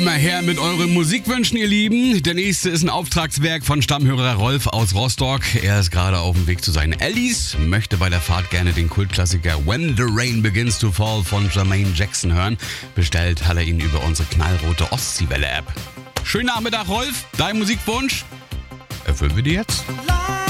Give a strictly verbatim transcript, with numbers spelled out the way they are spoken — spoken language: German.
Mal her mit euren Musikwünschen, ihr Lieben. Der nächste ist ein Auftragswerk von Stammhörer Rolf aus Rostock. Er ist gerade auf dem Weg zu seinen Ellis, möchte bei der Fahrt gerne den Kultklassiker When the Rain Begins to Fall von Jermaine Jackson hören. Bestellt hat er ihn über unsere knallrote Ostseewelle-App. Schönen Nachmittag, Rolf. Dein Musikwunsch erfüllen wir dir jetzt.